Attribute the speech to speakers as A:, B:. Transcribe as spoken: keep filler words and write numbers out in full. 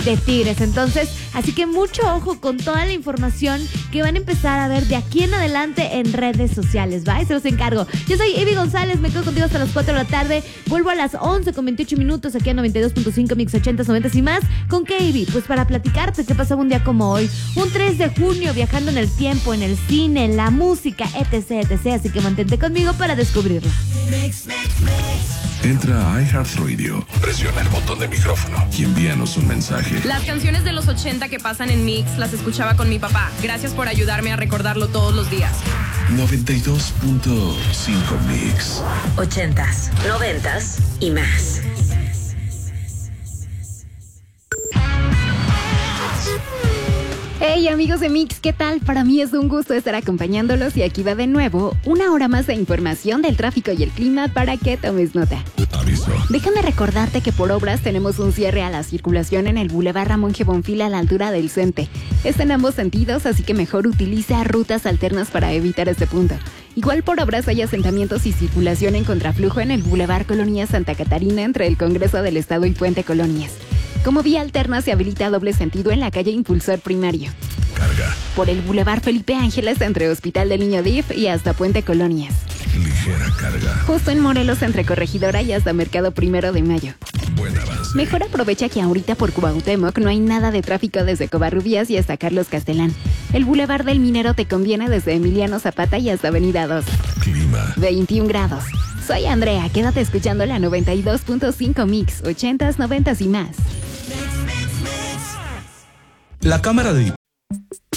A: de Tigres. Entonces, así que mucho ojo con toda la información que van a empezar a ver de aquí en adelante en redes sociales, ¿va? Y se los encargo. Yo soy Ivy González, me quedo contigo hasta las cuatro de la tarde. Vuelvo a las once con veintiocho minutos aquí en noventa y dos punto cinco Mix ochenta, noventa y más. ¿Con qué, Ivy? Pues para platicarte qué pasaba un día como hoy. Un tres de junio, viajando en el tiempo, en el cine, en la música, etc, etc. Así que mantente conmigo para descubrirlo.
B: Mix, mix, mix. Entra a iHeartRadio, presiona el botón de micrófono y envíanos un mensaje.
C: Las canciones de los ochenta que pasan en Mix las escuchaba con mi papá. Gracias por ayudarme a recordarlo todos los días.
B: noventa y dos punto cinco Mix.
D: Ochentas, noventas y más.
E: Hey amigos de Mix, ¿qué tal? Para mí es un gusto estar acompañándolos y aquí va de nuevo una hora más de información del tráfico y el clima para que tomes nota.
B: Aviso.
E: Déjame recordarte que por obras tenemos un cierre a la circulación en el Boulevard Ramón G. Bonfil a la altura del Cente. Es en ambos sentidos, así que mejor utiliza rutas alternas para evitar este punto. Igual por obras hay asentamientos y circulación en contraflujo en el Boulevard Colonia Santa Catarina entre el Congreso del Estado y Puente Colonias. Como vía alterna se habilita doble sentido en la calle Impulsor Primario.
B: Carga.
E: Por el Boulevard Felipe Ángeles entre Hospital del Niño D I F y hasta Puente Colonias.
B: Ligera carga.
E: Justo en Morelos entre Corregidora y hasta Mercado Primero de Mayo.
B: Buen avance.
E: Mejor aprovecha que ahorita por Cuauhtémoc no hay nada de tráfico desde Covarrubias y hasta Carlos Castelán. El Boulevard del Minero te conviene desde Emiliano Zapata y hasta Avenida dos.
B: Clima.
E: veintiún grados. Soy Andrea, quédate escuchando la noventa y dos punto cinco Mix, ochentas, noventas y más.
F: La Cámara de